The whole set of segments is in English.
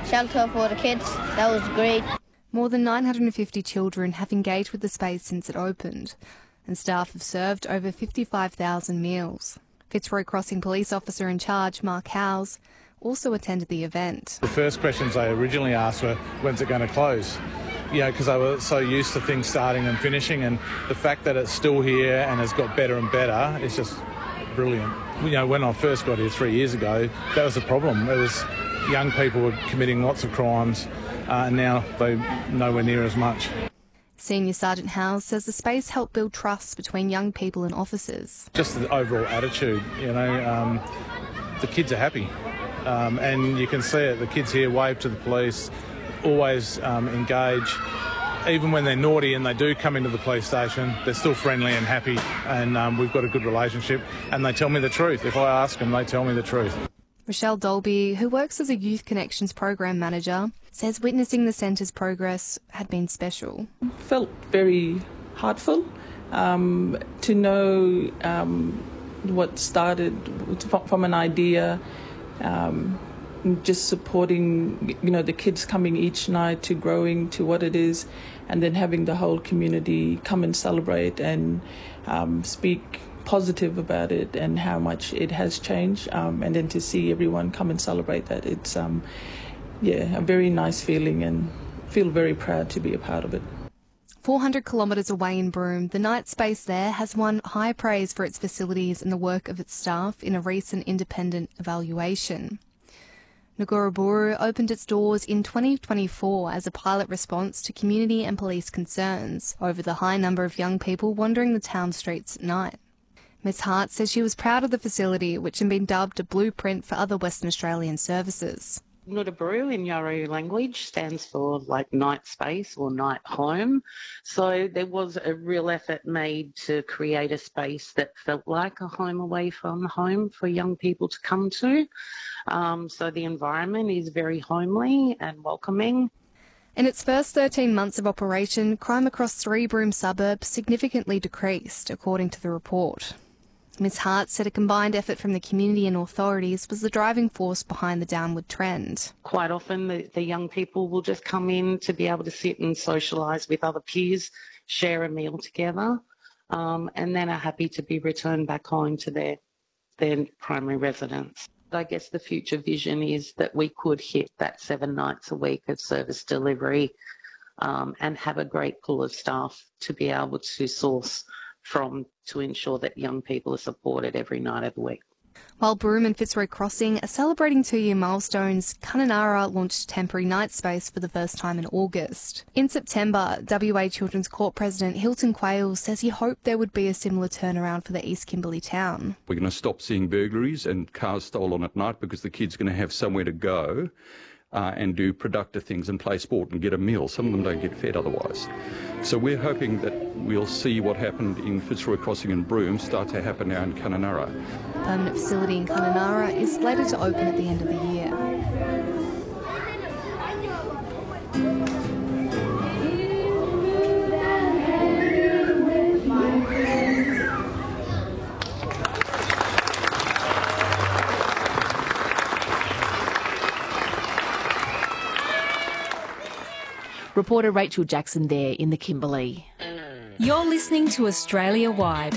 shelter for the kids. That was great. More than 950 children have engaged with the space since it opened, and staff have served over 55,000 meals. Fitzroy Crossing Police Officer in charge, Mark Howes, also attended the event. The first questions I originally asked were, when's it going to close? You know, because I was so used to things starting and finishing, and the fact that it's still here and has got better and better is just brilliant. You know, when I first got here 3 years ago, that was a problem. It was young people were committing lots of crimes, and now they're nowhere near as much. Senior Sergeant Howes says the space helped build trust between young people and officers. Just the overall attitude, you know, the kids are happy, and you can see it. The kids here wave to the police, always engage. Even when they're naughty and they do come into the police station, they're still friendly and happy, and we've got a good relationship, and they tell me the truth. If I ask them, they tell me the truth. Rochelle Dolby, who works as a Youth Connections program manager, says witnessing the centre's progress had been special. Felt very heartful to know what started from an idea, just supporting, you know, the kids coming each night to growing to what it is, and then having the whole community come and celebrate and speak positive about it and how much it has changed, and then to see everyone come and celebrate that, it's a very nice feeling, and feel very proud to be a part of it. 400 kilometres away in Broome, the night space there has won high praise for its facilities and the work of its staff in a recent independent evaluation. Ngurraburu opened its doors in 2024 as a pilot response to community and police concerns over the high number of young people wandering the town streets at night. Ms Hart says she was proud of the facility, which had been dubbed a blueprint for other Western Australian services. Ngurraburu in Yawuru language stands for like night space or night home. So there was a real effort made to create a space that felt like a home away from home for young people to come to. So the environment is very homely and welcoming. In its first 13 months of operation, crime across 3 Broome suburbs significantly decreased, according to the report. Ms Hart said a combined effort from the community and authorities was the driving force behind the downward trend. Quite often the young people will just come in to be able to sit and socialise with other peers, share a meal together, and then are happy to be returned back home to their primary residence. I guess the future vision is that we could hit that 7 nights a week of service delivery, and have a great pool of staff to be able to source from to ensure that young people are supported every night of the week. While Broome and Fitzroy Crossing are celebrating 2-year milestones, Kununurra launched temporary night space for the first time in August. In September, WA Children's Court President Hilton Quayle says he hoped there would be a similar turnaround for the East Kimberley town. We're going to stop seeing burglaries and cars stolen at night because the kids are going to have somewhere to go and do productive things and play sport and get a meal. Some of them don't get fed otherwise. So we're hoping that we'll see what happened in Fitzroy Crossing and Broome start to happen now in Kununurra. The permanent facility in Kununurra is slated to open at the end of the year. Reporter Rachel Jackson there in the Kimberley. You're listening to Australia Wide.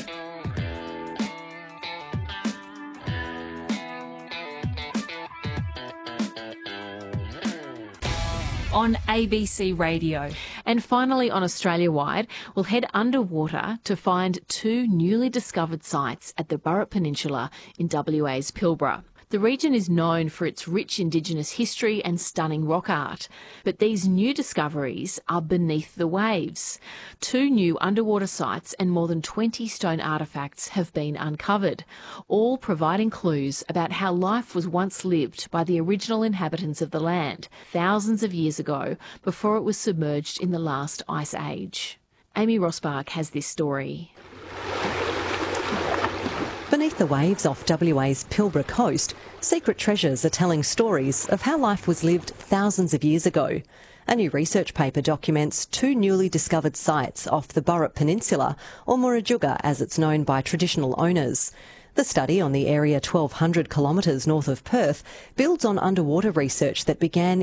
On ABC Radio. And finally on Australia Wide, we'll head underwater to find 2 newly discovered sites at the Burrup Peninsula in WA's Pilbara. The region is known for its rich Indigenous history and stunning rock art, but these new discoveries are beneath the waves. 2 new underwater sites and more than 20 stone artefacts have been uncovered, all providing clues about how life was once lived by the original inhabitants of the land, thousands of years ago, before it was submerged in the last ice age. Amy Rosbach has this story. Beneath the waves off WA's Pilbara coast, secret treasures are telling stories of how life was lived thousands of years ago. A new research paper documents 2 newly discovered sites off the Burrup Peninsula, or Murujuga as it's known by traditional owners. The study on the area 1,200 kilometres north of Perth builds on underwater research that began